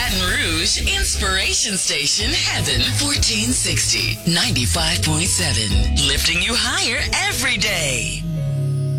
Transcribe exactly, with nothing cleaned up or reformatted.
Baton Rouge, Inspiration Station, Heaven, fourteen sixty, ninety-five point seven. Lifting you higher every day.